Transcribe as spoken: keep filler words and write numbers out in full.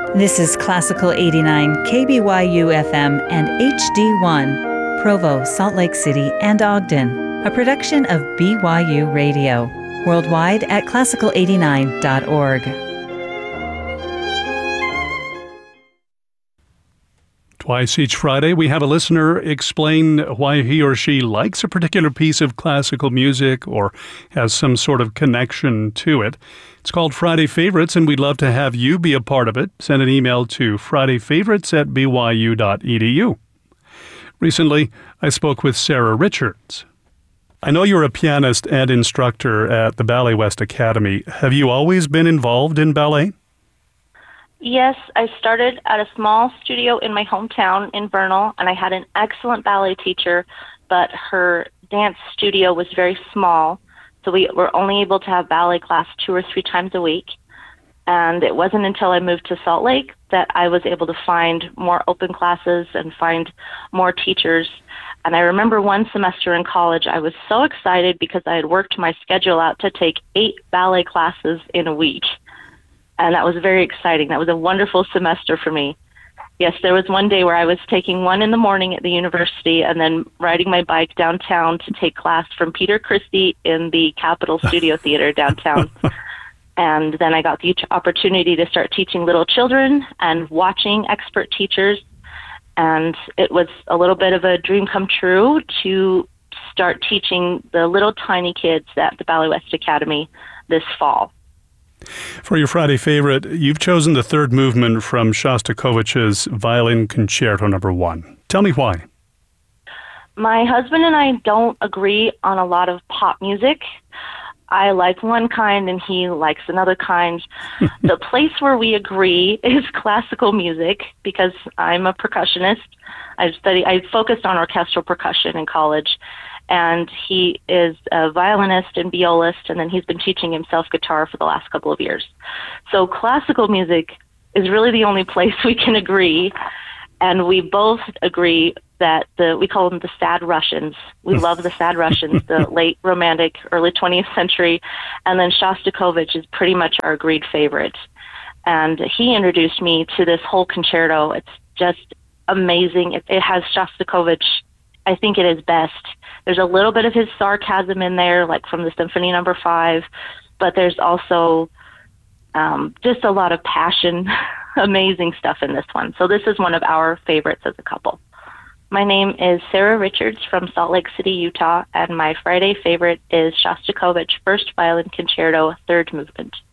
This is Classical eighty-nine, K B Y U F M and H D one, Provo, Salt Lake City, and Ogden, a production of B Y U Radio, worldwide at classical eighty-nine dot org. Twice each Friday, we have a listener explain why he or she likes a particular piece of classical music or has some sort of connection to it. It's called Friday Favorites, and we'd love to have you be a part of it. Send an email to friday favorites at b y u dot e d u. Recently, I spoke with Sarah Richards. I know you're a pianist and instructor at the Ballet West Academy. Have you always been involved in ballet? Yes, I started at a small studio in my hometown in Vernal, and I had an excellent ballet teacher, but her dance studio was very small, so we were only able to have ballet class two or three times a week. And it wasn't until I moved to Salt Lake that I was able to find more open classes and find more teachers. And I remember one semester in college, I was so excited because I had worked my schedule out to take eight ballet classes in a week. And that was very exciting. That was a wonderful semester for me. Yes, there was one day where I was taking one in the morning at the university and then riding my bike downtown to take class from Peter Christie in the Capitol Studio Theater downtown. And then I got the opportunity to start teaching little children and watching expert teachers. And it was a little bit of a dream come true to start teaching the little tiny kids at the Ballet West Academy this fall. For your Friday favorite, you've chosen the third movement from Shostakovich's Violin Concerto Number One. Tell me why. My husband and I don't agree on a lot of pop music. I like one kind and he likes another kind. The place where we agree is classical music because I'm a percussionist. I study. I focused on orchestral percussion in college. And he is a violinist and violist, and then he's been teaching himself guitar for the last couple of years. So classical music is really the only place we can agree, and we both agree that the we call them the sad Russians. We love the sad Russians, the late Romantic, early twentieth century, and then Shostakovich is pretty much our agreed favorite. And he introduced me to this whole concerto. It's just amazing. It, it has Shostakovich, I think, at his best. There's a little bit of his sarcasm in there, like from the Symphony Number Five, but there's also um, just a lot of passion, amazing stuff in this one. So this is one of our favorites as a couple. My name is Sarah Richards from Salt Lake City, Utah, and my Friday favorite is Shostakovich First Violin Concerto, Third Movement.